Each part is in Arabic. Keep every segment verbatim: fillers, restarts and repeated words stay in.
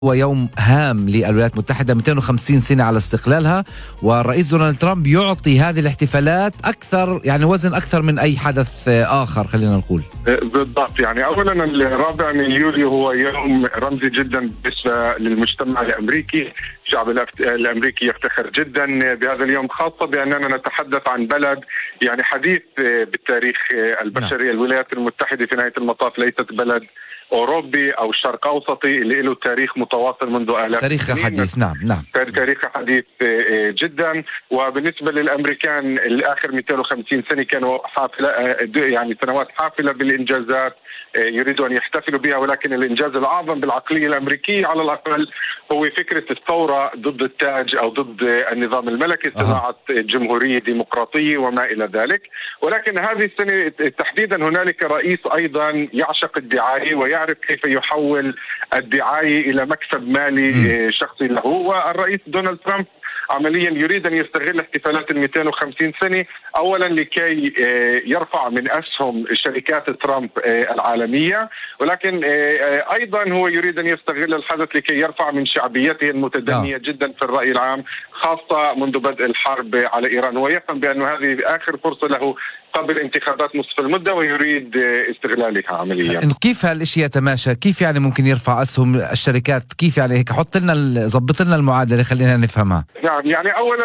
هو يوم هام للولايات المتحدة، مئتين وخمسين سنة على استقلالها، والرئيس دونالد ترامب يعطي هذه الاحتفالات أكثر يعني وزن أكثر من أي حدث آخر خلينا نقول. بالضبط، يعني أولا الرابع من يوليو هو يوم رمزي جدا بالنسبة للمجتمع الأمريكي. الشعب الأمريكي يفتخر جدا بهذا اليوم، خاصة بأننا نتحدث عن بلد يعني حديث بالتاريخ البشري. نعم. الولايات المتحدة في نهاية المطاف ليست بلد أوروبي أو شرق أوسطي اللي له تاريخ متواصل منذ آلاف تاريخ حديث. نعم نعم تاريخ حديث جدا. وبالنسبة للأمريكان الآخر مئتين وخمسين سنة كانوا حافلة، يعني سنوات حافلة بالإنجازات يريدوا أن يحتفلوا بها، ولكن الإنجاز الأعظم بالعقلية الأمريكية على الأقل هو فكرة الثورة ضد التاج أو ضد النظام الملكي، صناعة جمهورية ديمقراطية وما إلى ذلك. ولكن هذه السنة تحديدا هنالك رئيس أيضا يعشق الدعاية ويعرف كيف يحول الدعاية إلى مكسب مالي شخصي له، والرئيس دونالد ترامب عمليا يريد أن يستغل احتفالات ال مئتين وخمسين سنة أولا لكي يرفع من أسهم شركات ترامب العالمية، ولكن أيضا هو يريد أن يستغل الحدث لكي يرفع من شعبيته المتدنية جدا في الرأي العام، خاصة منذ بدء الحرب على إيران. هو يفهم بأن هذه آخر فرصة له قبل انتخابات نصف المدة ويريد استغلالها عمليا. كيف هالاشي يتماشى؟ كيف يعني ممكن يرفع أسهم الشركات؟ كيف يعني هيك حط لنا ضبط لنا المعادلة خلينا نفهمها. نعم، يعني أولا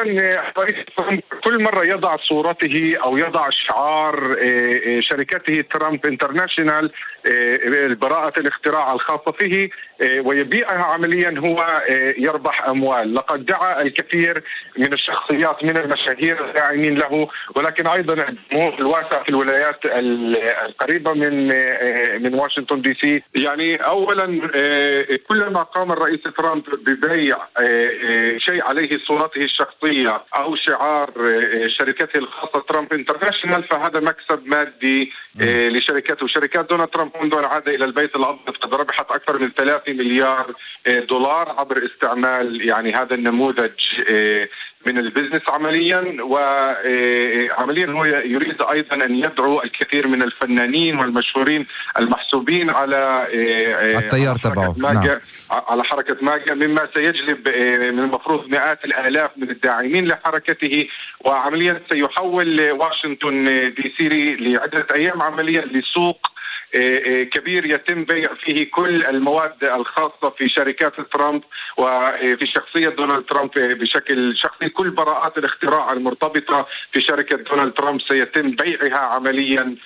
كل مرة يضع صورته أو يضع شعار شركته ترامب انترناشنال براءة الاختراع الخاصة فيه ويبيعها عمليا، هو يربح أموال. لقد دعا الكثير من الشخصيات من المشاهير الداعمين له، ولكن أيضا الجمهور الواسع في الولايات القريبة من من واشنطن دي سي. يعني أولا كلما قام الرئيس ترامب ببيع شيء عليه صورته الشخصية أو شعار شركته الخاصة ترامب انترناشنال فهذا مكسب مادي لشركته. وشركات دونالد ترامب منذ أن عاد إلى البيت الأبيض قد ربحت أكثر من ثلاثة مليار دولار عبر استعمال يعني هذا النموذج من البزنس عمليا. وعمليا هو يريد أيضا أن يدعو الكثير من الفنانين والمشهورين المحسوبين على التيار تبعه، نعم. على حركة ماجا، مما سيجلب من المفروض مئات الآلاف من الداعمين لحركته. وعمليا سيحول واشنطن دي سي لعدة أيام عمليا لسوق كبير يتم بيع فيه كل المواد الخاصة في شركات ترامب وفي شخصية دونالد ترامب بشكل شخصي. كل براءات الاختراع المرتبطة في شركة دونالد ترامب سيتم بيعها عمليا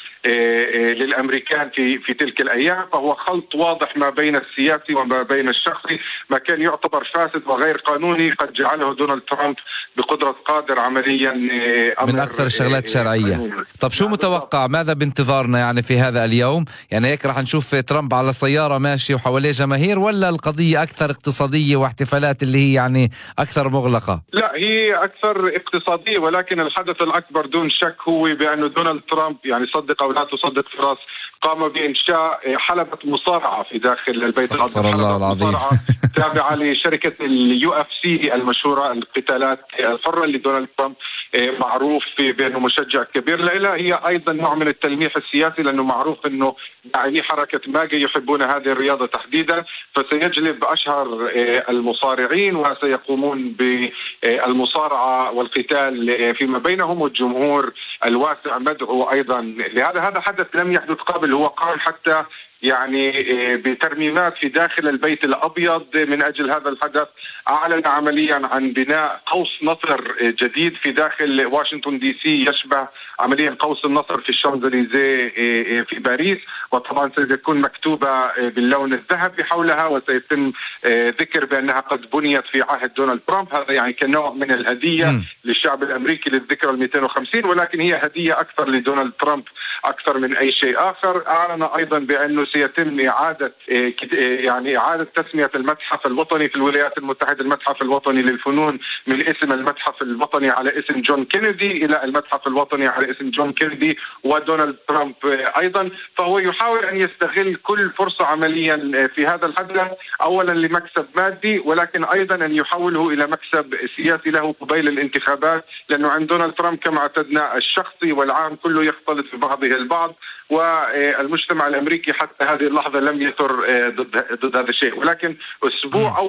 للأمريكان في في تلك الأيام. فهو خلط واضح ما بين السياسي وما بين الشخصي. ما كان يعتبر فاسد وغير قانوني قد جعله دونالد ترامب بقدرة قادر عمليا من أكثر الشغلات شرعية. طب شو متوقع؟ ماذا بانتظارنا يعني في هذا اليوم؟ يعني هيك رح نشوف ترامب على سيارة ماشي وحواليه جماهير، ولا القضية أكثر اقتصادية واحتفالات اللي هي يعني أكثر مغلقة؟ لا، هي أكثر اقتصادية، ولكن الحدث الأكبر دون شك هو بأن دونالد ترامب يعني صدق أو لا تصدق فراس قام بإنشاء حلبة مصارعة في داخل البيت الأبيض. الله العظيم. مصارعة تابعة لشركة اليو اف سي المشهورة، القتالات الحرة اللي دونالد ترامب معروف بأنه مشجع كبير لها. هي أيضا نوع من التلميح السياسي، لأنه معروف أنه داعمي حركة ماجا يحبون هذه الرياضة تحديدا، فسيجلب أشهر المصارعين وسيقومون بالمصارعة والقتال فيما بينهم، والجمهور الواسع مدعو أيضا لهذا. هذا حدث لم يحدث قبل. هو قام حتى يعني بترميمات في داخل البيت الأبيض من أجل هذا الحدث. أعلن عمليا عن بناء قوس نصر جديد في داخل واشنطن دي سي يشبه عمليا قوس النصر في الشانزليزيه في باريس، وطبعا سيكون مكتوبة باللون الذهبي حولها، وسيتم ذكر بأنها قد بنيت في عهد دونالد ترامب. هذا يعني كنوع من الهدية م. للشعب الأمريكي للذكرى المئتين وخمسين، ولكن هي هدية أكثر لدونالد ترامب أكثر من أي شيء آخر. أعلن أيضا بأنه سيتم إعادة يعني إعادة تسمية المتحف الوطني في الولايات المتحدة المتحف الوطني للفنون من اسم المتحف الوطني على اسم جون كينيدي إلى المتحف الوطني على اسم جون كينيدي ودونالد ترامب أيضا. فهو يحاول أن يستغل كل فرصة عمليا في هذا الحدث، أولا لمكسب مادي، ولكن أيضا أن يحوله إلى مكسب سياسي له قبيل الانتخابات، لأنه عند دونالد ترامب كما اعتدنا الشخصي والعام كله يختلط ببعضه البعض. والمجتمع الأمريكي حتى هذه اللحظة لم يثر ضد ضد هذا الشيء. ولكن أسبوع أو